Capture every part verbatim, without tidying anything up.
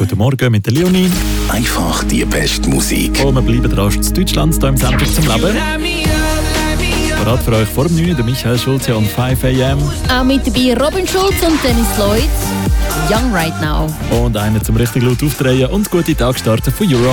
guten Morgen mit der Leonie. Einfach die beste Musik. Und wir bleiben dran in Deutschland, hier im Sendung zum Leben. Parat für euch vor dem neun, der Michael Schulze und fünf a m. Auch mit dabei Robin Schulz und Dennis Lloyd. Young Right Now. Und einer zum richtig laut aufdrehen und gute Tag starten von Europe.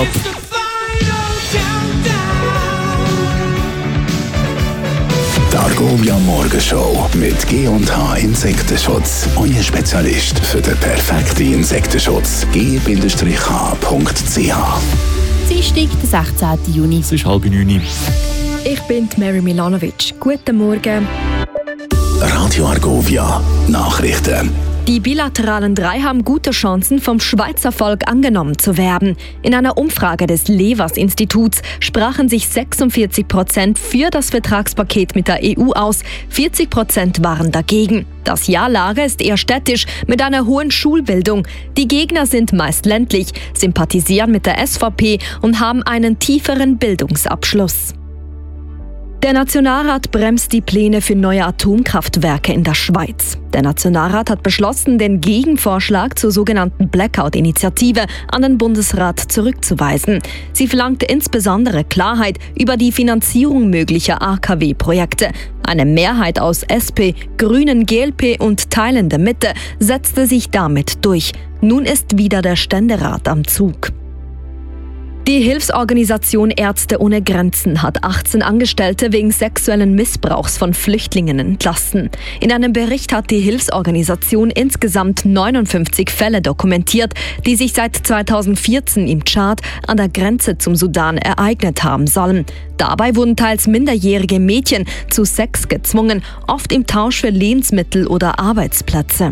Die Argovia Morgenshow mit G und H Insektenschutz. Euer Spezialist für den perfekten Insektenschutz. g H punkt c h. Dienstag, der sechzehnten Juni. Es ist halb neun. Ich bin Mary Milanovic. Guten Morgen. Radio Argovia Nachrichten. Die bilateralen drei haben gute Chancen, vom Schweizer Volk angenommen zu werden. In einer Umfrage des Levers-Instituts sprachen sich sechsundvierzig Prozent für das Vertragspaket mit der E U aus, vierzig Prozent waren dagegen. Das Ja-Lager ist eher städtisch, mit einer hohen Schulbildung. Die Gegner sind meist ländlich, sympathisieren mit der S V P und haben einen tieferen Bildungsabschluss. Der Nationalrat bremst die Pläne für neue Atomkraftwerke in der Schweiz. Der Nationalrat hat beschlossen, den Gegenvorschlag zur sogenannten Blackout-Initiative an den Bundesrat zurückzuweisen. Sie verlangte insbesondere Klarheit über die Finanzierung möglicher A K W-Projekte. Eine Mehrheit aus S P, Grünen, G L P und Teilen der Mitte setzte sich damit durch. Nun ist wieder der Ständerat am Zug. Die Hilfsorganisation Ärzte ohne Grenzen hat achtzehn Angestellte wegen sexuellen Missbrauchs von Flüchtlingen entlassen. In einem Bericht hat die Hilfsorganisation insgesamt neunundfünfzig Fälle dokumentiert, die sich seit zweitausendvierzehn im Tschad an der Grenze zum Sudan ereignet haben sollen. Dabei wurden teils minderjährige Mädchen zu Sex gezwungen, oft im Tausch für Lebensmittel oder Arbeitsplätze.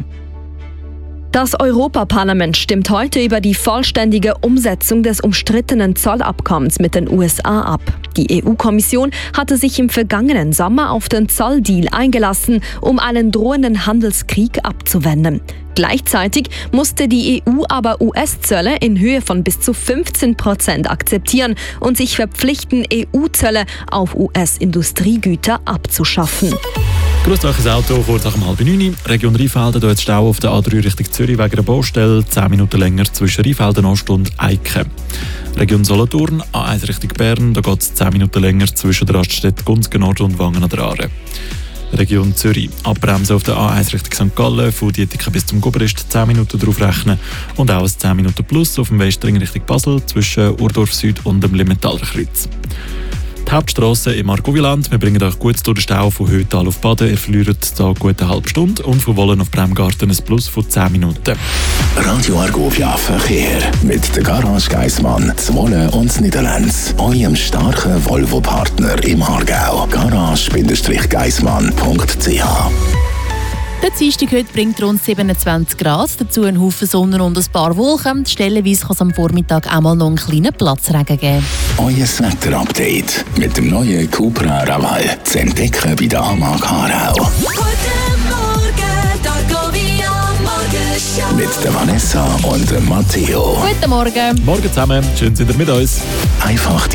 Das Europaparlament stimmt heute über die vollständige Umsetzung des umstrittenen Zollabkommens mit den U S A ab. Die E U-Kommission hatte sich im vergangenen Sommer auf den Zolldeal eingelassen, um einen drohenden Handelskrieg abzuwenden. Gleichzeitig musste die E U aber U S-Zölle in Höhe von bis zu fünfzehn Prozent akzeptieren und sich verpflichten, E U-Zölle auf U S-Industriegüter abzuschaffen. Grüßt euch ins Auto, kurz nach dem halb neun. Region Rheinfelden, hier jetzt Stau auf der A drei Richtung Zürich wegen einer Baustelle. zehn Minuten länger zwischen Rheinfelden Ost und Eiken. Region Solothurn, A eins Richtung Bern, da geht es zehn Minuten länger zwischen der Raststätte Gunzgen Nord und Wangen an der Aare. Region Zürich, abbremsen auf der A eins Richtung Sankt Gallen, von Dietiken bis zum Gubrist zehn Minuten drauf rechnen und auch ein zehn Minuten plus auf dem Westring Richtung Basel zwischen Urdorf Süd und dem Limentaler Kreuz. Die Hauptstrasse im Argovieland. Wir bringen euch gut durch den Stau von Hötal auf Baden. Ihr verliert hier gut eine halbe Stunde und von Wollen auf Bremgarten ein Plus von zehn Minuten. Radio Argovia Verkehr mit der Garage Geissmann, Zwolle und Niederlands. Eurem starken Volvo-Partner im Aargau. garage Geissmann punkt c h. Der Dienstag heute bringt rund siebenundzwanzig Grad, dazu ein Haufen Sonne und ein paar Wolken. Stellenweise kann es am Vormittag auch mal noch einen kleinen Platzregen geben. Euer Wetter-Update mit dem neuen Cupra Raval. Zu entdecken bei der Amag Aarau. Guten Morgen, Argovia Morgenshow. Mit der Vanessa und dem Matteo. Guten Morgen. Morgen zusammen, schön seid ihr mit uns. Einfach